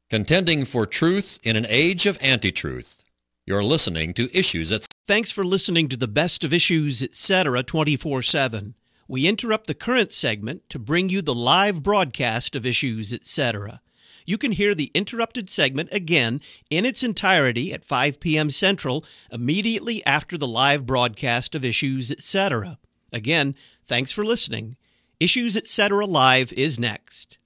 Contending for truth in an age of anti-truth. You're listening to Issues Etc. Thanks for listening to the Best of Issues Etc. 24/7. We interrupt the current segment to bring you the live broadcast of Issues Etc. You can hear the interrupted segment again in its entirety at 5 p.m. Central immediately after the live broadcast of Issues Etc. Again, thanks for listening. Issues Etc. Live is next.